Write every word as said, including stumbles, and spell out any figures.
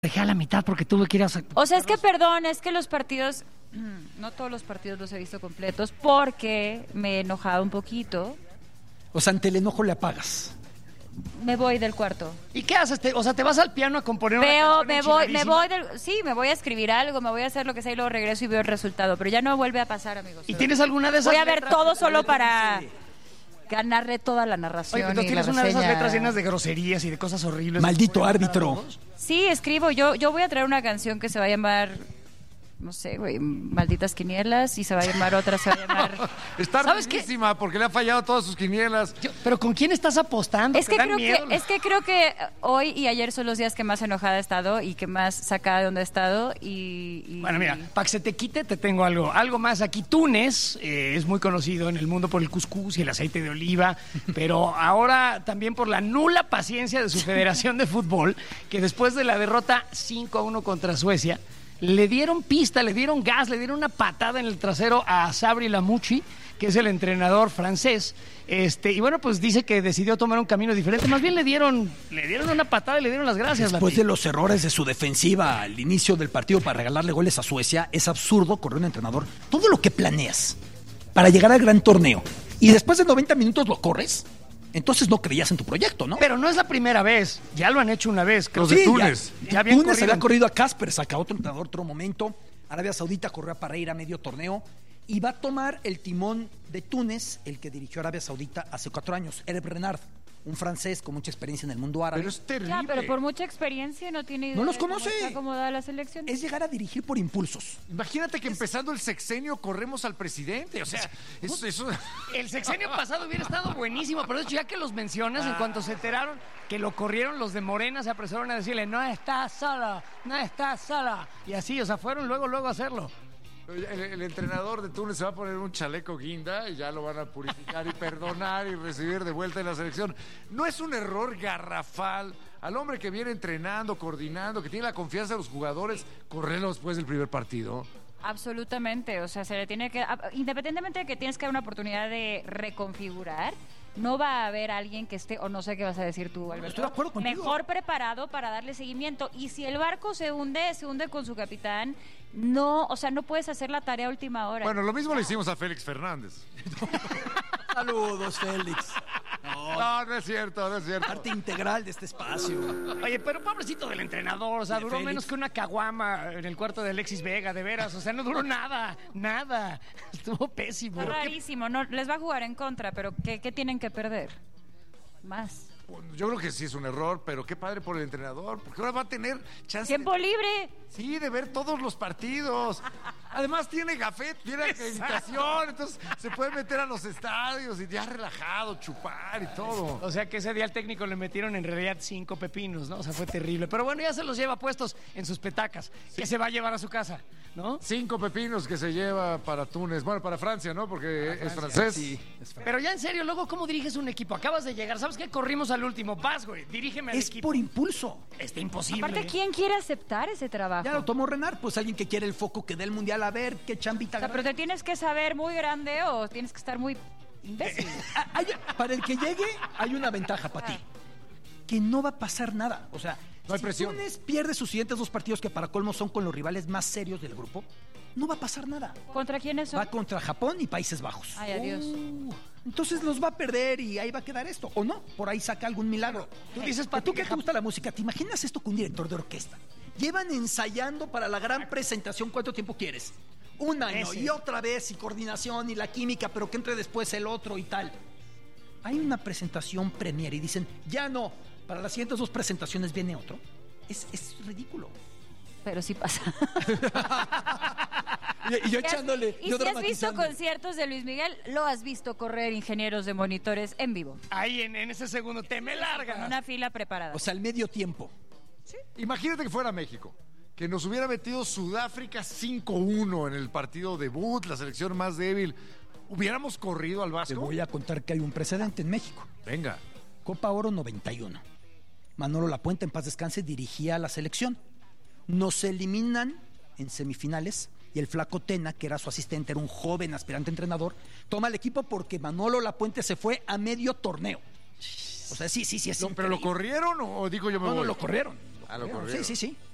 Dejé a la mitad porque tuve que ir a... O sea, es que perdón, es que los partidos, no todos los partidos los he visto completos porque me he enojado un poquito. O sea, ante el enojo le apagas. Me voy del cuarto. ¿Y qué haces? Te- o sea, ¿te vas al piano a componer una Veo, canción me voy, me enchiladísima? voy del, sí, me voy a escribir algo, me voy a hacer lo que sea y luego regreso y veo el resultado, pero ya no vuelve a pasar, amigos. ¿Y tienes alguna de esas Voy a ver letras? todo solo para ganarle toda la narración. Oye, ¿tú y tienes la una de esas reseña. letras llenas de groserías y de cosas horribles? Maldito ¿Pueden árbitro. para todos? Sí, escribo. Yo, yo voy a traer una canción que se va a llamar, no sé, güey, Malditas Quinielas, y se va a llamar otra, se va a llamar... Está ¿Sabes qué? riquísima porque le ha fallado todas sus quinielas. Yo- ¿Pero con quién estás apostando? Es ¿Te que, dan creo miedo? que, es que creo que hoy y ayer son los días que más enojada he estado y que más sacada de donde he estado. Y, y- Bueno, mira, para que se te quite, te tengo algo. Algo más aquí. Túnez eh, es muy conocido en el mundo por el cuscús y el aceite de oliva, pero ahora también por la nula paciencia de su federación de fútbol, que después de la derrota cinco a uno contra Suecia, le dieron pista, le dieron gas, le dieron una patada en el trasero a Sabri Lamouchi, que es el entrenador francés. Este, y bueno, pues dice que decidió tomar un camino diferente. Más bien le dieron, le dieron una patada y le dieron las gracias. Después Lati. de los errores de su defensiva al inicio del partido para regalarle goles a Suecia, es absurdo correr un entrenador. Todo lo que planeas para llegar al gran torneo y después de noventa minutos lo corres, entonces no creías en tu proyecto, ¿no? Pero no es la primera vez, ya lo han hecho una vez. Los Sí, de ya- Túnez. Ya habían Túnez corrido. había corrido a Casper, saca otro entrenador otro momento. Arabia Saudita corrió a Pareira a medio torneo y va a tomar el timón de Túnez, el que dirigió a Arabia Saudita hace cuatro años, Hervé Renard, un francés con mucha experiencia en el mundo árabe. Pero es terrible. Ya, pero por mucha experiencia no tiene idea No los de cómo conoce. está acomodada la selección. Es llegar a dirigir por impulsos. Imagínate que empezando el sexenio corremos al presidente. O sea, eso... eso... El sexenio pasado hubiera estado buenísimo, pero de hecho, ya que los mencionas, en cuanto se enteraron que lo corrieron, los de Morena se apresuraron a decirle, no está sola, no está sola. Y así, o sea, fueron luego, luego a hacerlo. El, el entrenador de Túnez se va a poner un chaleco guinda y ya lo van a purificar y perdonar y recibir de vuelta en la selección. No es un error garrafal al hombre que viene entrenando, coordinando, que tiene la confianza de los jugadores, correrlo después del primer partido. Absolutamente, o sea, se le tiene que, independientemente de que tienes que dar una oportunidad de reconfigurar, no va a haber alguien que esté, o no sé qué vas a decir tú, Alberto, Estoy de acuerdo contigo. mejor preparado para darle seguimiento. Y si el barco se hunde, se hunde con su capitán, no, o sea, no puedes hacer la tarea a última hora. Bueno, lo mismo le hicimos a Félix Fernández. Saludos, Félix. No, No, no es cierto, no es cierto. parte integral de este espacio. Oye, pero pobrecito del entrenador, o sea, De duró Félix. menos que una caguama en el cuarto de Alexis Vega, de veras, o sea, no duró nada, nada. Estuvo pésimo. Está rarísimo, no, les va a jugar en contra, pero ¿qué, qué tienen que perder? Más. Yo creo que sí es un error, pero qué padre por el entrenador, porque ahora va a tener chance Tiempo de, libre. sí, de ver todos los partidos. Además tiene gafet, tiene acreditación, entonces se puede meter a los estadios y ya relajado, chupar y todo. O sea que ese día al técnico le metieron en realidad cinco pepinos, ¿no? O sea, fue terrible. Pero bueno, ya se los lleva puestos en sus petacas, que se va a llevar a su casa, ¿no? Cinco pepinos que se lleva para Túnez, bueno, para Francia, ¿no? Porque es francés. Sí, es Félix. Pero ya en serio, luego, ¿cómo diriges un equipo? Acabas de llegar, ¿sabes qué? Corrimos al último. Vas, güey, dirígeme al Es equipo. por impulso. Está imposible. Aparte, ¿quién quiere aceptar ese trabajo? Ya lo tomó Renard, pues alguien que quiere el foco que dé el mundial, a ver qué chambita O sea, pero agarra. te tienes que saber muy grande o tienes que estar muy imbécil. Ah, hay- para el que llegue, hay una ventaja para ti. Que no va a pasar nada. O sea, No hay si presión. Túnez pierde sus siguientes dos partidos, que para colmo son con los rivales más serios del grupo, no va a pasar nada. ¿Contra quiénes son? Va contra Japón y Países Bajos. Ay, adiós. Uh, entonces los va a perder y ahí va a quedar esto. O no, por ahí saca algún milagro. Tú dices, para tú que te gusta la música, ¿te imaginas esto con un director de orquesta? Llevan ensayando para la gran presentación, ¿cuánto tiempo quieres? Un año Ese. y otra vez y coordinación y la química, pero que entre después el otro y tal. Hay una presentación premier y dicen, ya no, para las siguientes dos presentaciones viene otro. Es, es ridículo. Pero sí pasa. Y, y yo Y has- echándole, y yo si has visto dramatizando. conciertos de Luis Miguel, lo has visto correr ingenieros de monitores en vivo, Ahí en, en ese segundo, te me con largas. una fila preparada. O sea, el medio tiempo. Imagínate que fuera México, que nos hubiera metido Sudáfrica cinco uno en el partido debut, la selección más débil. ¿Hubiéramos corrido al Te Vasco? voy a contar que hay un precedente en México. Venga. Copa Oro noventa y uno. Manolo Lapuente, en paz descanse, dirigía a la selección. Nos eliminan en semifinales y el flaco Tena, que era su asistente, era un joven aspirante entrenador, toma el equipo porque Manolo Lapuente se fue a medio torneo. O sea, sí, sí, sí. Es ¿Pero lo increíble. corrieron o digo yo me No, voy? no, lo corrieron. Ah, lo corrieron. Sí, sí, sí.